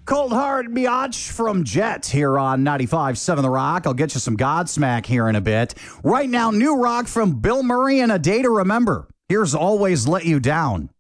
Cold Hard Biatch from Jet here on 95.7 The Rock. I'll get you some Godsmack here in a bit. Right now, new rock from Bill Murray and A Day to Remember. Here's Always Let You Down.